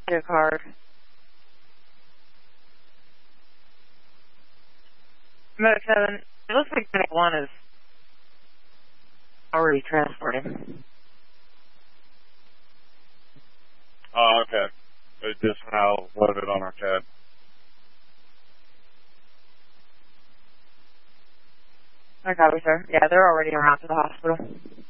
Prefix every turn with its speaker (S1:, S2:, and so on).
S1: Your card. Medic 7, it looks like Medic 1 is already transporting.
S2: Oh, okay. It just now loaded on our CAD.
S1: I copy, sir. Yeah, they're already en route to the hospital.